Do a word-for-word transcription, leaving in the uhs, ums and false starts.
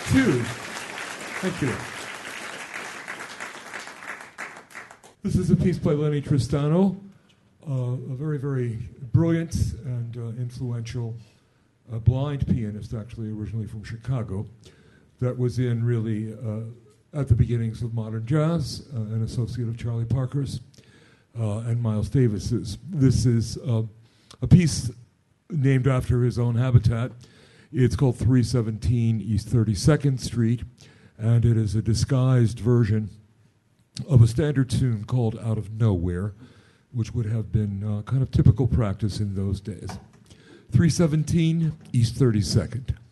two. Thank you. This is a piece by Lenny Tristano, uh, a very, very brilliant and uh, influential uh, blind pianist, actually originally from Chicago, that was in really uh, at the beginnings of modern jazz, uh, an associate of Charlie Parker's uh, and Miles Davis's. This is uh, a piece named after his own habitat. It's called three seventeen East thirty-second Street, and it is a disguised version of a standard tune called Out of Nowhere, which would have been uh, kind of typical practice in those days. three seventeen East thirty-second.